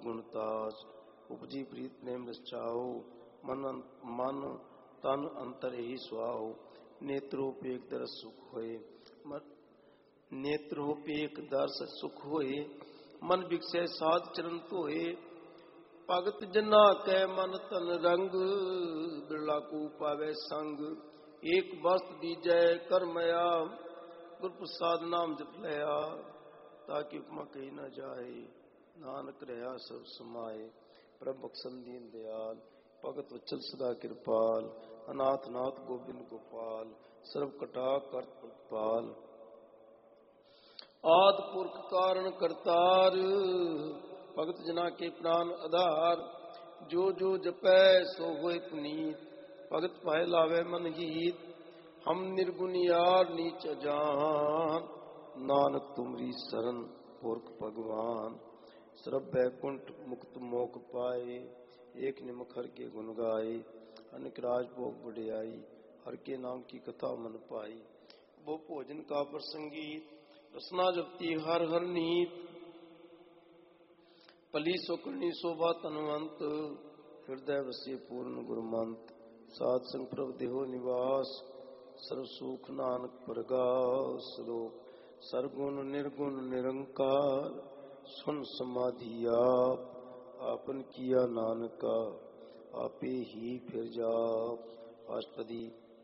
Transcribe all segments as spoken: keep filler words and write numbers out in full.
गुणताज उपजी प्रीत प्रेम रचाओ मन मन तन अंतर ही सुहाओ नेत्रोपेक दर्श सुख होए नेत्रोपेक दर्श सुख होए मन विकसे साध चरण धोए भगत जना कै मन तन रंग बिरला को पावे संग एक वस्त दीजै करमया गुर प्रसाद नाम जप लया ताकि उपमा कही न जाए नानक रहा सब समाए प्रभ बख्शन दीन दयाल भगत वत्सल सदा कृपाल अनाथ नाथ गोविंद गोपाल सर्व कटा कर्त प्रतिपाल आद पुरख कारण करतार भगत जना के प्राण आधार जो जो जपै सो होए पुनीत भगत पाए लावे मन हित हम निर्गुण यार नीच जान नानक तुमरी शरण पुरख भगवान सर्व बैकुंठ मुक्त मोक पाए एक निमक हर के गुण गाए अनेक राज भोग बढ़ियाई हर के नाम की कथा मन पाई वो भोजन का प्रसंगीत रसना जपती हर हर नीत पली सुकरणी शोभा तनवंत हृदय वसी पूर्ण गुरुमंत साध संग प्रभ देहो निवास सर्व सुख नानक प्रगास श्लोक सरगुण निर्गुण निरंकार सुन समाधि आप आपन किया नानका आपे ही फिर जाप अष्टपदी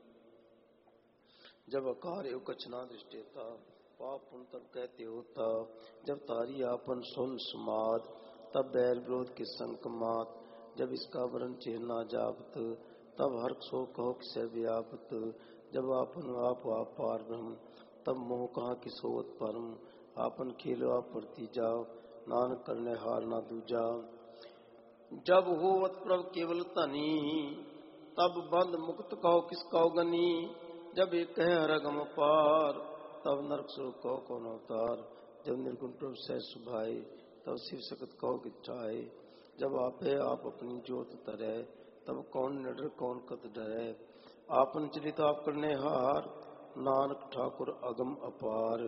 जब अकार एव कछना दृष्टेता पाप पुण्य तब कहते होता जब तारी आपन सुन समाद तब बैर विरोध के संकमात जब इसका वरण चेहना जापत तब हर सो कहो किसे व्यापत जब आपन आप आप पार ब्रह्म तब मोह कहा कि सोवत परम आपन खेलो आप प्रति जाओ नानक करने हार ना दूजा जब होवत प्रभ केवल तनी तब बंद मुक्त कहो किसका गनी जब एक कहे हरगम पार तब नरक सुर कहो कौन अवतार जब निर्गुण प्रभ सह सुभाए तब शिव सकत कहो किच्छाए जब आप है आप अपनी ज्योत तरे तब कौन निडर कौन कत डरे आपन चरित आप करने हार नानक ठाकुर अगम अपार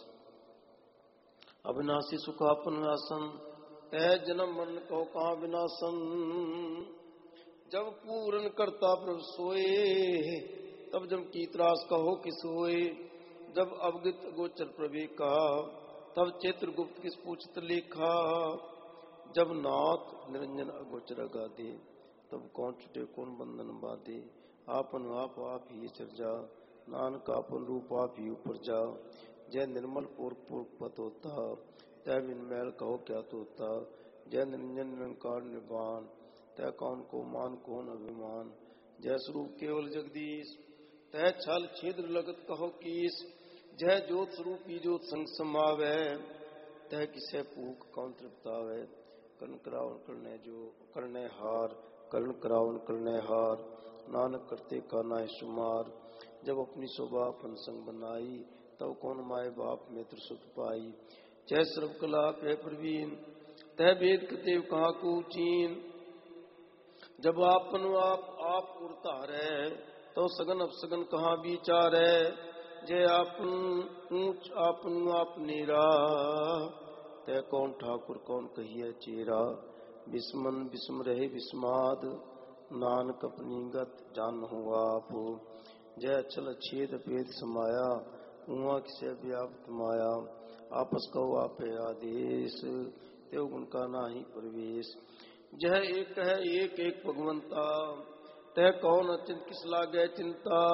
अविनाशी सुखापन आसन तै जन्म मन कहो कहाँ विनाशन जब पूरन करता प्रभ सोए तब जब की त्रास कहो कि सोए जब अवगत गोचर प्रभे कहा तब चैत्र गुप्त किस पूछत लेखा जब नाथ निरंजन अगोचर अगाधे तब कौन छुटे कौन बंधन बाधे आपन आप आप ही चर्जा नानक आपन रूप आप ही ऊपर जा जय निर्मल पूर्व पूर्व पत होता तय बिन मैल कहो क्या तो होता जय निरंजन निरंकार निर्वाण तय कौन को मान कौन अभिमान जय स्वरूप केवल जगदीश तय छल छिद्र लगत कहो कीस जय ज्योत स्वरूपी ज्योत संग समावे तय किसे पूक कौन तृप्तावे कर्ण करावन करने जो करने हार कर्ण करावन करने हार नानक करते का नाय शुमार जब अपनी शोभा अपन संग बनाई तब कौन माए बाप मित्र सुत पाई जय सर्व कला पे प्रवीण तह वेद कते कहा को चीन जब आपन आप आप उड़तारे तो सगन अपसगन कहाँ विचारे जय आपन ऊंच आपन आप नीरा तय कौन ठाकुर कौन कहिए चेरा बिस्मन बिस्म रहे बिस्माद नानक अपनी गत जान हो आप जय अचल छेद भेद समाया उहाँ किसे व्याप्त माया आपस कहो आपे आदेश तेव गुण का नाही प्रवेश जह एक है एक एक भगवंता तह कौन अचिंत किस लागे चिंता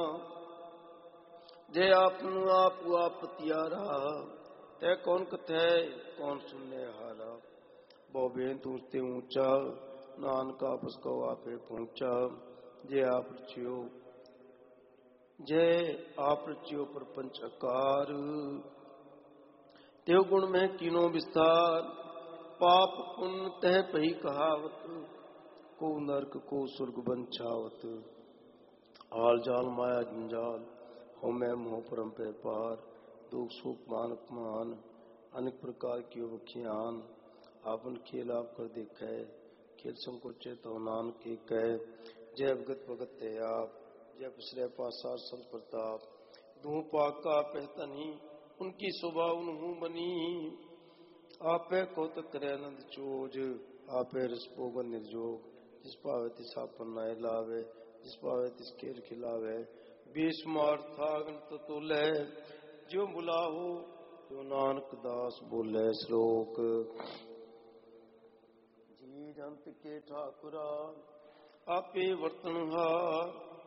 जय आपन आप आप तियारा तह कौन कथे कौन सुनने हारा बोबेन तूते ऊंचा नानक आपस कहो आपे पहुंचा जय आप रचियो जय आप रचियो प्रपंच आकार तेव गुण में तीनों विस्तार पाप पुण्य तह पही कहावत को नरक को सुर्ग बंछावत आल जाल माया जंजाल हो मैं मोह परम पे पार दुख सुख मान अपमान अनेक प्रकार की वख्यान आपन खेल आप कर देखे खेल संकोचे तो नानक के कह जय अवगत भगत ते आप जय पिछले पासार संत प्रताप दूं पाक का पहतनी उनकी शोभा उन्हू बनी आपे कौतक करे आनंद चोज, आपे रस भोगन निर्जोग। जिस पावे तिस आपन नाय लावे, जिस पावे तिस खेल खिलावे। बेशुमार तो तोले, जो बुलाहो जो नानक दास बोले श्लोक। जी जंत के ठाकुरा आपे वर्तनहार,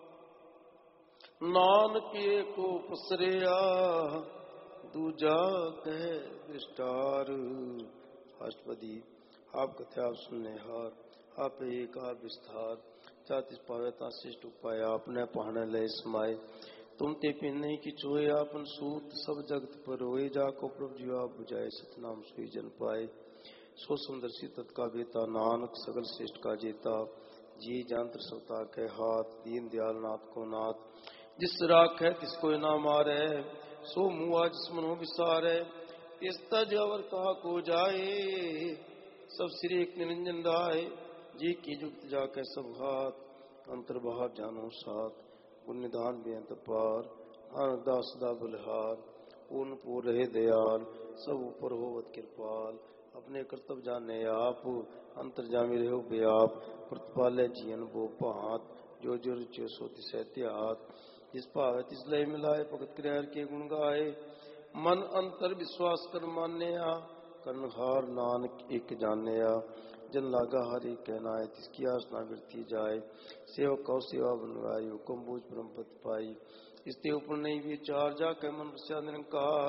नानक को पसरिया दूजा कह दृष्टार। अष्टपदी आप कथे आप सुनने हार, आप एक आप विस्तार। चातिस पावे ता शिष्ट उपाय, आपने पहाने ले समाये। तुम ते पिन नहीं की चोए, आपन सूत सब जगत पर होए। जाको प्रभु जी आप बुझाए, सतनाम सुई जन पाए। सो सुंदरसी तत्का बेता, नानक सगल श्रेष्ठ का जेता। जी जंत्र सवता के हाथ, दीन दयाल नाथ को नाथ। जिस राख है तिसको ना मारे, सो मुआ जिस मनो विसारे। तिस तज अवर कहा को जाए, सब श्री एक निरंजन राय। जी की जुक्त जाके सब हाथ, अंतर बाहर जानो साथ। गुण निधान बेअंत पार, नानक दास सदा बलिहार। पूर्ण पूर रहे दयाल, सब ऊपर होवत कृपाल। अपने कर्तव्य जाने आप, अंतर जामी रहो बेआप। प्रतिपाले जियन वो भांत, जो जो रुचि सो तिसै त्यात। जिस भाव तिस लय मिलाए, भगत क्रियार के गुण गाए। मन अंतर विश्वास कर मान्या, कर्णहार नानक एक जानिया। जन लागा हरि कहना है, तिसकी आस ना बिरती जाए। सेवक कौ सेवा बनवाई, हुक्म बूझ परम पद पाई। इसते ऊपर नहीं विचार, जाके मन रस्या निरंकार।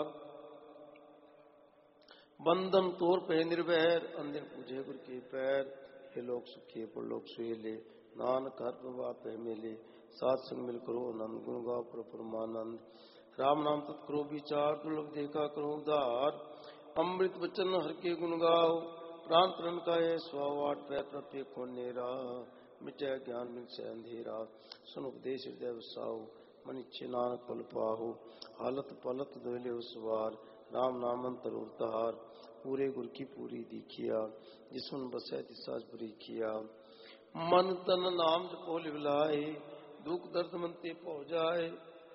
बंधन तोर पे निर्वैर, अंदिन पूजे गुर के पैर। हे लोग सुखी परलोक सुहेले, नानक हर प्रभा पे मिले। सात संग मिल करो आनंद, गुण गाओ पर परमानंद। राम नाम तत्करो विचार, दुर्लभ देखा करो उधार। अमृत वचन हर के गुण गाओ, प्राण प्रण का ये स्वावाट। पैर प्रत्ये को नेरा, मिटे ज्ञान मिल से अंधेरा। सुन उपदेश हृदय वसाओ, मन इच्छे नानक पल पाहो। हालत पलत दोले उसवार, राम नाम अंतर उतार। पूरे गुर की पूरी दीखिया, जिसमन बसे तिसाज बुरी किया। मन तन नाम जपो लिवलाए, दुख दर्द मन ते पौ जाए।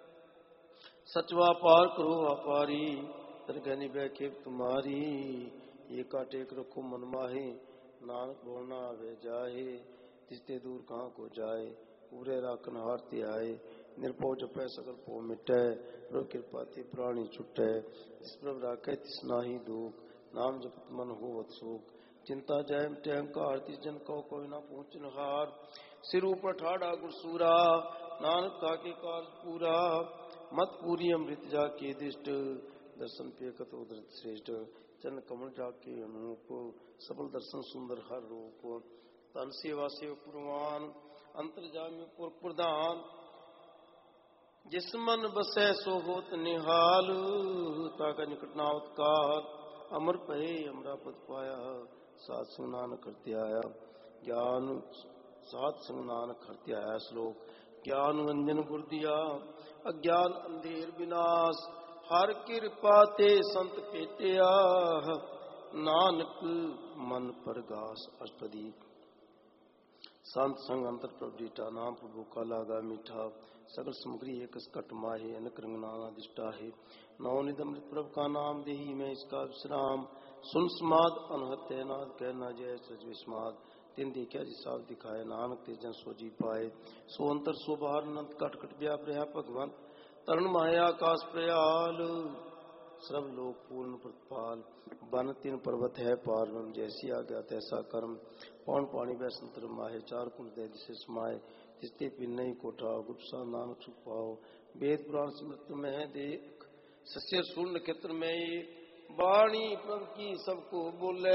सचवा पार करो अपारी, तरगनी बैखेब तुम्हारी। ये काटेक रखो मन माहे, नानक बोलना आवे जाहे। तिसते दूर कहाँ को जाए, पूरे राखन हारते आए। निर्भो जपै सकर पो मिटै, प्रभु कृपा ते प्राणी छुटै। जिस प्रभु राखे तिस नाहि दुख, नाम जपत मन होवत सुख। चिंता जय मिटै अहंकार, तिस जन को कोई ना पहुँचन हार। सिर ऊपर ठाड़ा गुरसूरा, नानक ताके काज पूरा। मत पूरी अमृत जाके दृष्ट, दर्शन पे कत उदरत श्रेष्ठ। चरण कमल जाके अनूप, सबल दर्शन सुंदर हर रूप। तन सेवा सेव पुरवान, अंतर्जामी पुर प्रधान। जिस मन बसै सो होत निहाल, ताका निकट नावत काल। अमर पहे अमरा पद पाया, सात संग नानक हरते आया। ज्ञान सात संग नानक हरते आया श्लोक। ज्ञान अंजन गुर दिया, अज्ञान अंधेर विनाश। हर कृपा ते संत पेटिया, नानक मन परगास। अष्टपदी संत संग अंतर प्रभु डीठा, नाम प्रभु का लागा मीठा। सगल सामग्री एक कट माहे, अनक रंग नाना दिष्टा है। नवनिध अमृत प्रभु का नाम, देही में इसका विश्राम। सुन समाद अनहत्य नाद, कहना जय सच विस्माद। तीन देखा जिसाब दिखाए, नानक ते जन सो जी पाए। सो अंतर सो बाहर अनंत कट कट व्याप रहा भगवंत। तरण माया आकाश प्रयाल, सब लोग पूर्ण प्रतिपाल। बन तीन पर्वत है पार, जैसी आज्ञा तैसा कर्म। पौन पानी वै संतर माहे, चार कुंड दे जिसे समाये। तिस्ते पिन नहीं कोठा, गुप्सा नानक सुख पाओ। वेद पुराण स्मृत में है देख, सस्य सूर्ण नक्षत्र में एक। वाणी प्रभु की सबको बोले,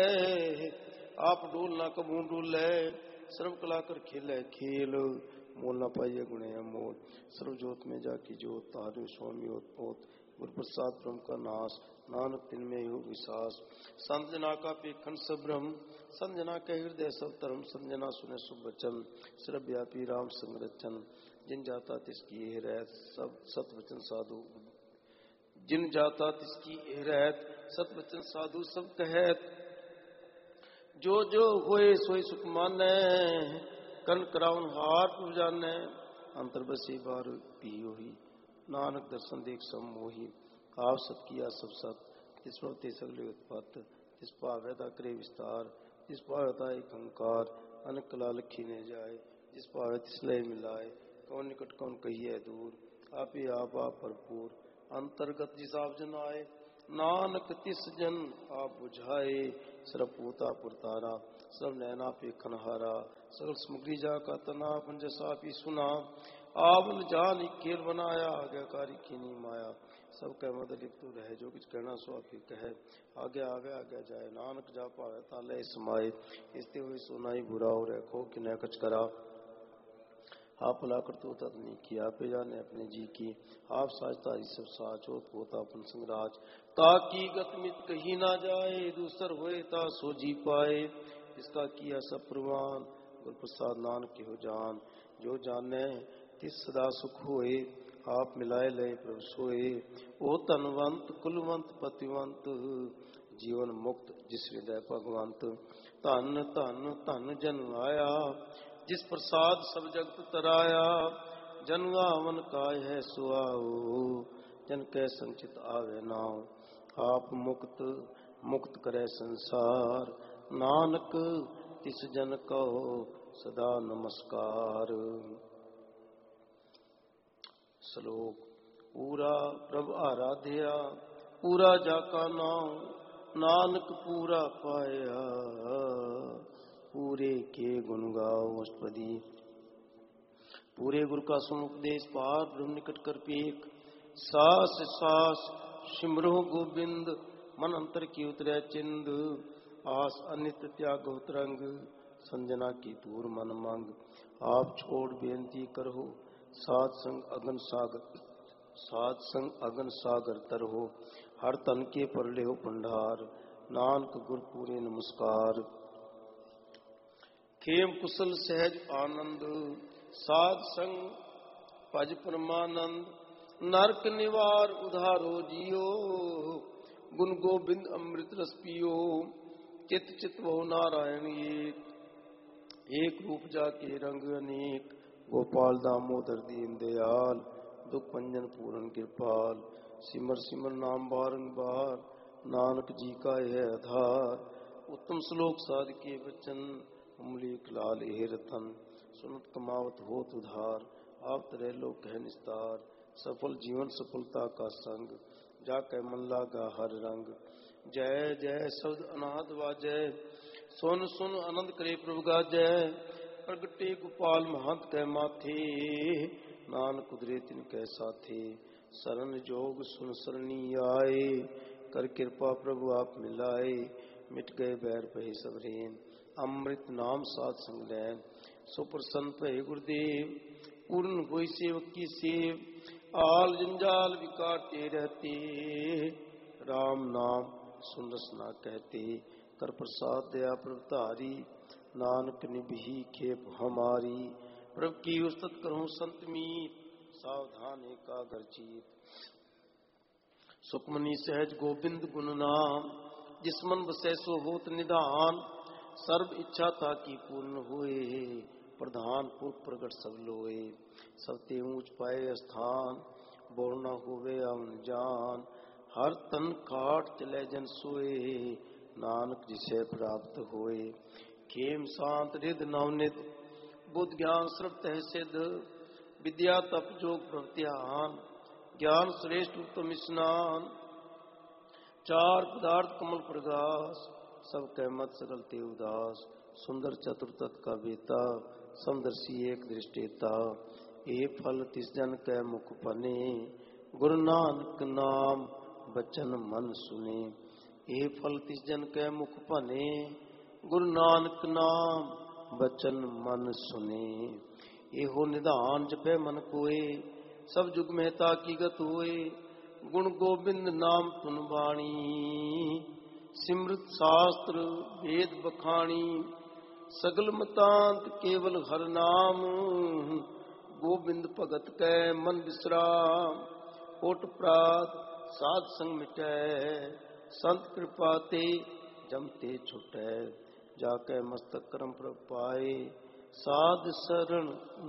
आप डोल ना कबू डोले। सर्व कला कर खेले खेल, मोल न पाइए गुणे अमोल। सर्वजोत में जाकी जोत, तारु स्वामी ओत। गुरु प्रसाद ब्रह्म का नाश, नानक तिन में हो विश्वास। संत जना का पेखन सब ब्रह्म, संत जना के हृदय सब धर्म। संत जना सुने शुभ वचन, सर्वव्यापी राम संरचन। जिन जाता तिसकी रहत, सब सत वचन साधु। जिन जाता तिसकी रहत, सत वचन साधु सब कहत। जो जो होए सोई सुख मानै, कन कराउन हार प्रभु जानै। अंतर बसी बार पियो ही, नानक दर्शन देख सब मोही। आप सत किया सब सत, तिस प्रभु ते सगले उत्पत्त। जिस भावे ता करे विस्तार, जिस भावे ता एक अंकार, अनक कला लखी ने जाए, जिस भावे तिसले मिलाए, कौन निकट कौन कहिए दूर, आप ही आप आप भरपूर, अंतर्गत जिस आप जन आए, नानक तिस जन आप बुझाए, सर्व पूता पुरतारा, सब नैना पे खनहारा, सगल समग्री जा का तना पंजसा पी सुना, आवन जान खेल बनाया, आज्ञाकारी कीनी माया, सब कह मद लिप्त रहे, जो कुछ कहना सो आप ही कहे, आगे आवे आगे जाए, नानक जा पावे ताले समाये, इसते हुए सुनाई बुरा हो रखो कि न कच करा, आप भला कर तो तद नहीं किया, पे जाने अपने जी की, आप साजता सब साच हो पोता अपन संगराज, ताकि गतमित कही ना जाए, दूसर होए ता सो जी पाए, इसका किया सब प्रवान, गुर प्रसाद नानक के हो जान, जो जाने तिस सदा सुख होए, आप मिलाए लय प्रभु सोए, ओ तनवंत कुलवंत पतिवंत, जीवन मुक्त जिस हृदय भगवंत, धन धन धन जन आया, जिस प्रसाद सब जगत तराया, जन आवन काय है सुआओ, जन कै संचित आवे नाव, आप मुक्त मुक्त करे संसार, नानक तिस जन कहो सदा नमस्कार। श्लोक पूरा प्रभ आराध्या, पूरा जाका नाम, नानक पूरा पाया, पूरे के गुण गाओ अष्टपदी, पूरे गुरु का समुपदेश पार ब्रह्म निकट कर पेक, सास सास सिमरो गोविंद, मन अंतर की उतरे चिंद, आस अनित त्याग उतरंग, संजना की दूर मन मंग, आप छोड़ बेनती करो, सात संग अगन सागर, सात संग अगन सागर तरहो, हर तन के पर ले हो भंडार, नानक गुर पूरे नमस्कार। खेम कुशल सहज आनंद, साध संग भज परमानंद, नरक निवार उधारो जियो, गुण गोबिंद अमृत रस पियो, चित चित बहु नारायण एक, एक रूप जाके रंग अनेक, गोपाल दामोदर दीन दयाल, दुख पंजन पूरन कृपाल, सिमर सिमर नाम बारंबार, नानक जी का यह आधार, उत्तम श्लोक साध के वचन, अमलीक लाल एह रतन, सुनत कमावत होत उधार, आप तरह लोग कह निस्तार, सफल जीवन सफलता का संग, जाके मन लागा हर रंग, जय जय शब्द अनाद वाजय, सुन सुन आनंद करे प्रभु गाजय, प्रगटे गोपाल महंत कै माथे, नानक उदरे तिन कै साथे, शरण जोग सुन सरणी आए, कर कृपा प्रभु आप मिलाए, मिट गए बैर भय सब रेन, अमृत नाम साध संग लैन, सुप्रसन्न भय गुरुदेव, पूर्ण होई सेवक की सेव, आल जंजाल विकारते रहते, राम नाम सुन रसना कहते, कर प्रसाद दया प्रभुतारी, नानक निभि खेप हमारी, प्रभु की उस्तत करूं संत मीत, सावधान एकाग्र चीत, सुखमनी सहज गोविंद गुण नाम, जिस मन बसै सो होत निधान, सर्व इच्छा था की पूर्ण होए, प्रधान पुरख प्रगट सब लोए, सब ते ऊंच पाए स्थान, बोल न होवे अवन जान, हर तन काट चले जन सोए, नानक जिसे प्राप्त होए, खेम शांत रिद नवनित, बुद्ध ज्ञान श्रवत है सिद्ध, विद्या तप जोग प्रत्यान, ज्ञान श्रेष्ठ उत्तम स्नान, चार पदार्थ कमल प्रगास, सब कह मत सकल ते उदास, सुंदर चतुर्थ का बेता, समदर्शी एक दृष्टेता, ए फल तिस जन कै मुख पने, गुरु नानक नाम बचन मन सुने, ए फल तिस जन कै मुख भने, गुरु नानक नाम बचन मन सुने, एहो निधान जपे मन कोय, सब जुग मेहता की गत होए, गुण गोविंद नाम तुन बाणी, सिमृत शास्त्र वेद बखाणी, सगल मतांत केवल हर नाम, गोविंद भगत कै मन विश्राम, ओट प्रात साध संग मिटै, संत कृपा ते जमते छुटै, जाकै मस्तक करम प्रभ पाए, साध शरण